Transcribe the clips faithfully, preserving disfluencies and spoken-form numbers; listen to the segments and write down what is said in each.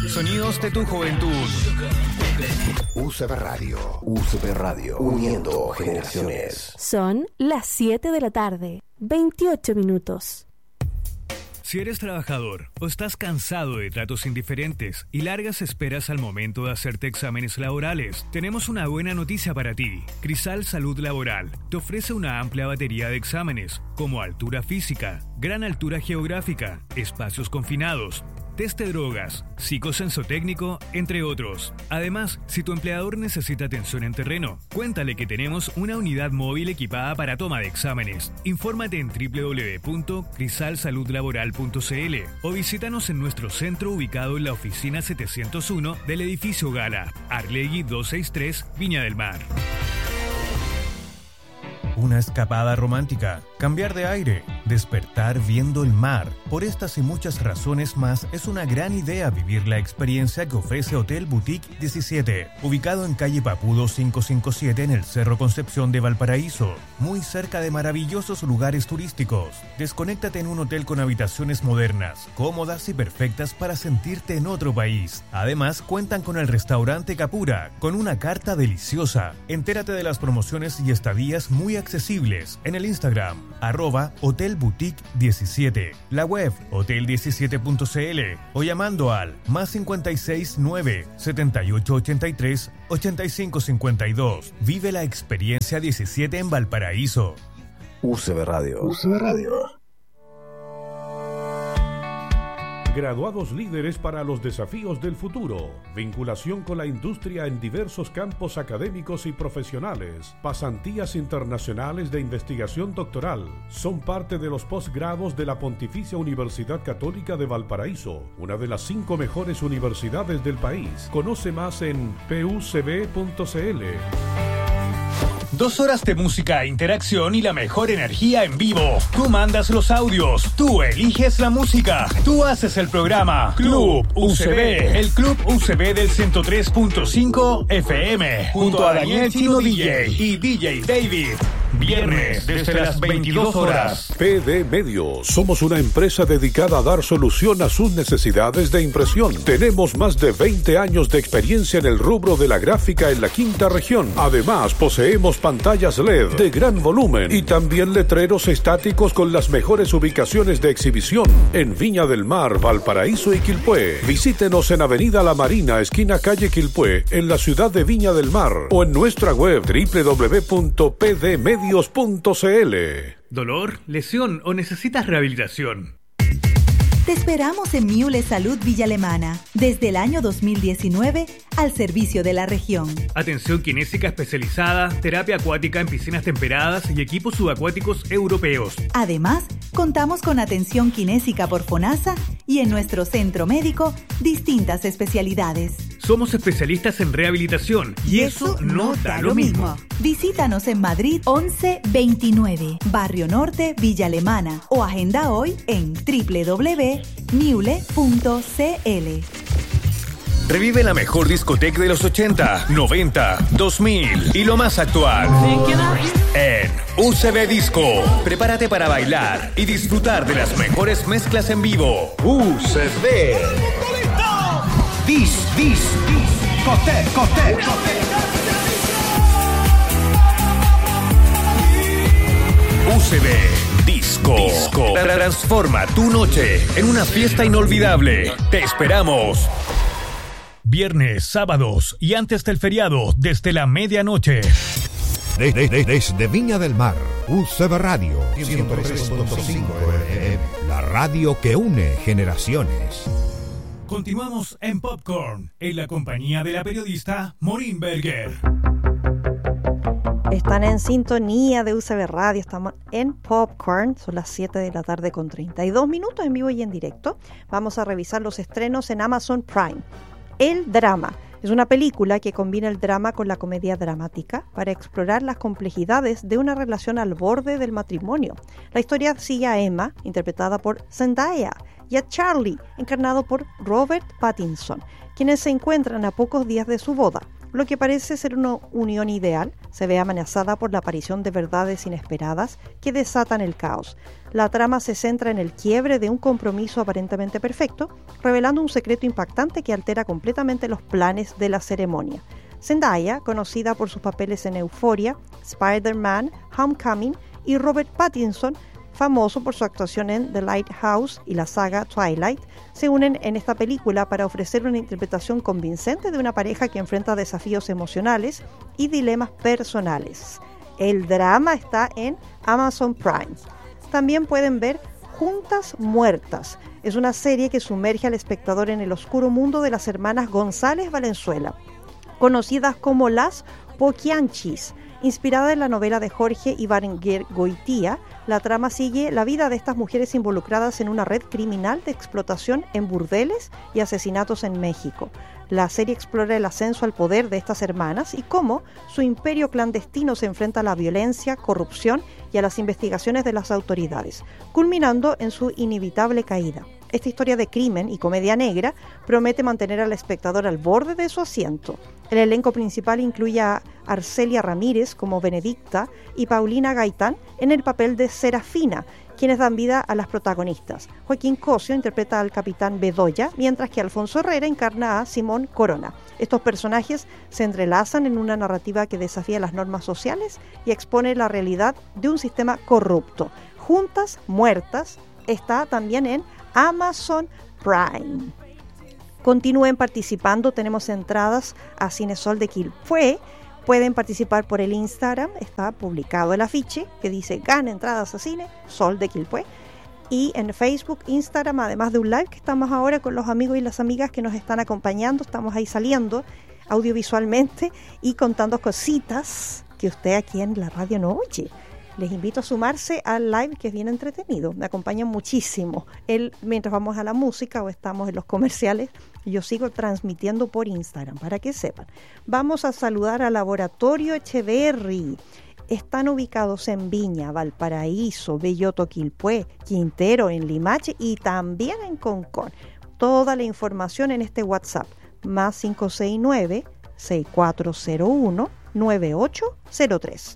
Sonidos de tu juventud. U C B Radio. U C B Radio. Uniendo generaciones. Son las siete de la tarde, veintiocho minutos. Si eres trabajador o estás cansado de tratos indiferentes y largas esperas al momento de hacerte exámenes laborales, tenemos una buena noticia para ti. Crisal Salud Laboral te ofrece una amplia batería de exámenes, como altura física, gran altura geográfica, espacios confinados, test de drogas, psicosensotécnico, entre otros. Además, si tu empleador necesita atención en terreno, cuéntale que tenemos una unidad móvil equipada para toma de exámenes. Infórmate en doble u doble u doble u punto crisal salud laboral punto c l o visítanos en nuestro centro ubicado en la oficina setecientos uno del edificio Gala, Arlegui doscientos sesenta y tres, Viña del Mar. Una escapada romántica, cambiar de aire, despertar viendo el mar. Por estas y muchas razones más, es una gran idea vivir la experiencia que ofrece Hotel Boutique diecisiete, ubicado en calle Papudo quinientos cincuenta y siete en el Cerro Concepción de Valparaíso, muy cerca de maravillosos lugares turísticos. Desconéctate en un hotel con habitaciones modernas, cómodas y perfectas para sentirte en otro país. Además, cuentan con el restaurante Capura, con una carta deliciosa. Entérate de las promociones y estadías muy accesibles en el Instagram, arroba Hotel Boutique diecisiete, la web hotel diecisiete punto c l o llamando al más cincuenta y seis nueve, setenta y ocho ochenta y tres, ochenta y cinco cincuenta y dos. Vive la experiencia diecisiete en Valparaíso. U C B Radio. U C B Radio. Graduados líderes para los desafíos del futuro. Vinculación con la industria en diversos campos académicos y profesionales. Pasantías internacionales de investigación doctoral. Son parte de los posgrados de la Pontificia Universidad Católica de Valparaíso, una de las cinco mejores universidades del país. Conoce más en p u c b punto c l. Dos horas de música, interacción y la mejor energía en vivo. Tú mandas los audios, tú eliges la música, tú haces el programa. Club U C B, el Club U C B del ciento tres punto cinco F M, junto a Daniel Chino D J y D J David. Viernes desde las veintidós horas. P D Medios. Somos una empresa dedicada a dar solución a sus necesidades de impresión. Tenemos más de veinte años de experiencia en el rubro de la gráfica en la quinta región. Además, poseemos pantallas L E D de gran volumen y también letreros estáticos con las mejores ubicaciones de exhibición en Viña del Mar, Valparaíso y Quilpué. Visítenos en Avenida La Marina, esquina calle Quilpué, en la ciudad de Viña del Mar, o en nuestra web doble u doble u doble u punto p d medios punto c l. ¿Dolor, lesión o necesitas rehabilitación? Te esperamos en Miule Salud Villa Alemana, desde el año dos mil diecinueve, al servicio de la región. Atención kinésica especializada, terapia acuática en piscinas temperadas y equipos subacuáticos europeos. Además, contamos con atención kinésica por FONASA y en nuestro centro médico, distintas especialidades. Somos especialistas en rehabilitación y, y eso, eso no da, da lo mismo. mismo. Visítanos en Madrid once veintinueve, Barrio Norte, Villa Alemana, o agenda hoy en doble u doble u doble u punto miule punto c l. Revive la mejor discoteca de los ochenta, noventa, dos mil y lo más actual en U C B Disco. Prepárate para bailar y disfrutar de las mejores mezclas en vivo. U C B. Dis, dis, dis. Coté, coté, coté. U C B Disco. Disco. Transforma tu noche en una fiesta inolvidable. Te esperamos. Viernes, sábados y antes del feriado, desde la medianoche. De, de, de, desde Viña del Mar, U C B Radio ciento tres punto cinco F M, la radio que une generaciones. Continuamos en Popcorn, en la compañía de la periodista Maureen Berger. Están en sintonía de U C B Radio, estamos en Popcorn, son las siete de la tarde con treinta y dos minutos en vivo y en directo. Vamos a revisar los estrenos en Amazon Prime. El drama es una película que combina el drama con la comedia dramática para explorar las complejidades de una relación al borde del matrimonio. La historia sigue a Emma, interpretada por Zendaya, y a Charlie, encarnado por Robert Pattinson, quienes se encuentran a pocos días de su boda. Lo que parece ser una unión ideal se ve amenazada por la aparición de verdades inesperadas que desatan el caos. La trama se centra en el quiebre de un compromiso aparentemente perfecto, revelando un secreto impactante que altera completamente los planes de la ceremonia. Zendaya, conocida por sus papeles en Euphoria, Spider-Man, Homecoming, y Robert Pattinson, famoso por su actuación en The Lighthouse y la saga Twilight, se unen en esta película para ofrecer una interpretación convincente de una pareja que enfrenta desafíos emocionales y dilemas personales. El drama está en Amazon Prime. También pueden ver Juntas Muertas. Es una serie que sumerge al espectador en el oscuro mundo de las hermanas González Valenzuela, conocidas como las Poquianchis. Inspirada en la novela de Jorge Ibargüengoitia, la trama sigue la vida de estas mujeres involucradas en una red criminal de explotación en burdeles y asesinatos en México. La serie explora el ascenso al poder de estas hermanas y cómo su imperio clandestino se enfrenta a la violencia, corrupción y a las investigaciones de las autoridades, culminando en su inevitable caída. Esta historia de crimen y comedia negra promete mantener al espectador al borde de su asiento. El elenco principal incluye a Arcelia Ramírez como Benedicta y Paulina Gaitán en el papel de Serafina, quienes dan vida a las protagonistas. Joaquín Cosio interpreta al capitán Bedoya, mientras que Alfonso Herrera encarna a Simón Corona. Estos personajes se entrelazan en una narrativa que desafía las normas sociales y expone la realidad de un sistema corrupto. Juntas Muertas está también en Amazon Prime. Continúen participando, tenemos entradas a Cinesol de Quilpué. Pueden participar por el Instagram, está publicado el afiche que dice gana entradas a cine, Sol de Quilpué. Y en Facebook, Instagram, además de un live que estamos ahora con los amigos y las amigas que nos están acompañando, estamos ahí saliendo audiovisualmente y contando cositas que usted aquí en la radio no oye. Les invito a sumarse al live, que es bien entretenido. Me acompañan muchísimo. Él, mientras vamos a la música o estamos en los comerciales, yo sigo transmitiendo por Instagram, para que sepan. Vamos a saludar al Laboratorio Echeverry. Están ubicados en Viña, Valparaíso, Belloto, Quilpué, Quintero, en Limache y también en Concón. Toda la información en este WhatsApp, más cinco seis nueve, seis cuatro cero uno, nueve ocho cero tres.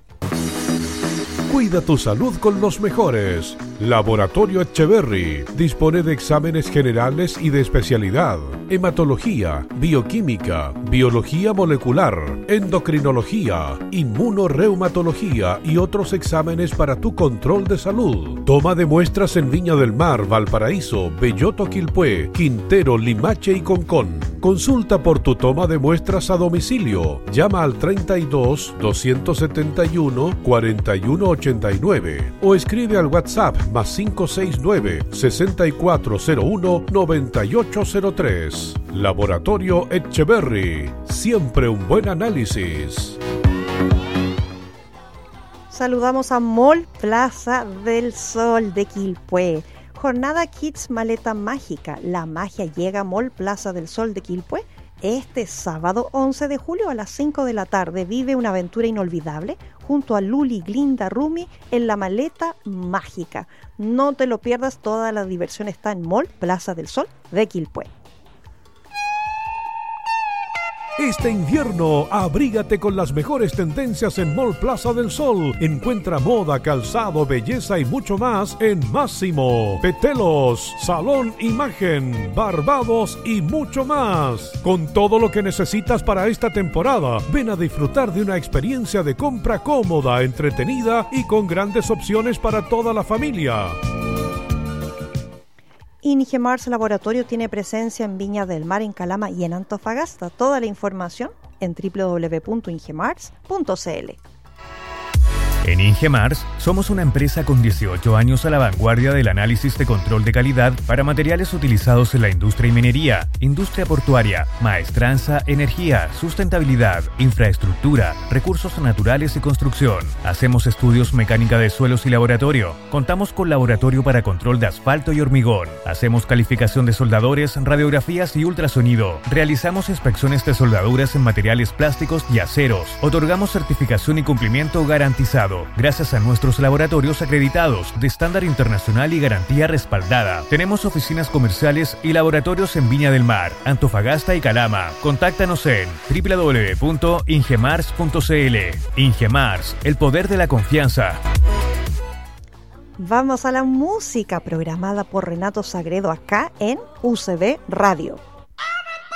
Cuida tu salud con los mejores. Laboratorio Echeverry dispone de exámenes generales y de especialidad: hematología, bioquímica, biología molecular, endocrinología, inmunorreumatología y otros exámenes para tu control de salud. Toma de muestras en Viña del Mar, Valparaíso, Belloto, Quilpué, Quintero, Limache y Concón. Consulta por tu toma de muestras a domicilio. Llama al treinta y dos, doscientos setenta y uno, cuarenta y uno ochenta y nueve o escribe al WhatsApp más cinco seis nueve, sesenta y cuatro cero uno, noventa y ocho cero tres. Laboratorio Echeverry. Siempre un buen análisis. Saludamos a Mall Plaza del Sol de Quilpué. Jornada Kids Maleta Mágica. La magia llega a Mall Plaza del Sol de Quilpué este sábado once de julio a las cinco de la tarde. Vive una aventura inolvidable junto a Luli, Glinda, Rumi en la Maleta Mágica. No te lo pierdas, toda la diversión está en Mall Plaza del Sol de Quilpué. Este invierno, abrígate con las mejores tendencias en Mall Plaza del Sol. Encuentra moda, calzado, belleza y mucho más en Máximo, Petelos, Salón Imagen, Barbados y mucho más. Con todo lo que necesitas para esta temporada, ven a disfrutar de una experiencia de compra cómoda, entretenida y con grandes opciones para toda la familia. Ingemars Laboratorio tiene presencia en Viña del Mar, en Calama y en Antofagasta. Toda la información en doble u doble u doble u punto ingemars punto c l. En Ingemars somos una empresa con dieciocho años a la vanguardia del análisis de control de calidad para materiales utilizados en la industria y minería, industria portuaria, maestranza, energía, sustentabilidad, infraestructura, recursos naturales y construcción. Hacemos estudios mecánica de suelos y laboratorio. Contamos con laboratorio para control de asfalto y hormigón. Hacemos calificación de soldadores, radiografías y ultrasonido. Realizamos inspecciones de soldaduras en materiales plásticos y aceros. Otorgamos certificación y cumplimiento garantizado. certificado, gracias a nuestros laboratorios acreditados de estándar internacional y garantía respaldada. Tenemos oficinas comerciales y laboratorios en Viña del Mar, Antofagasta y Calama. Contáctanos en doble u doble u doble u punto ingemars punto c l. Ingemars, el poder de la confianza. Vamos a la música programada por Renato Sagredo acá en U C B Radio.